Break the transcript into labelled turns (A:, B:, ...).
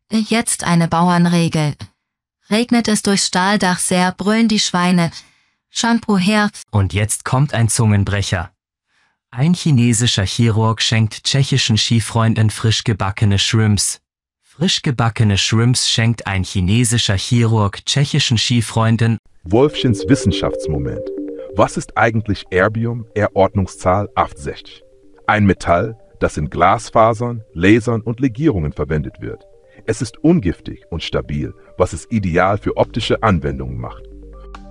A: Jetzt eine Bauernregel. Regnet es durchs Stahldach sehr, brüllen die Schweine. Shampoo her.
B: Und jetzt kommt ein Zungenbrecher. Ein chinesischer Chirurg schenkt tschechischen Skifreunden frisch gebackene Shrimps. Frisch gebackene Shrimps schenkt ein chinesischer Chirurg tschechischen Skifreunden.
C: Wolfchens Wissenschaftsmoment. Was ist eigentlich Erbium, R-Ordnungszahl 68? Ein Metall, das in Glasfasern, Lasern und Legierungen verwendet wird. Es ist ungiftig und stabil, was es ideal für optische Anwendungen macht.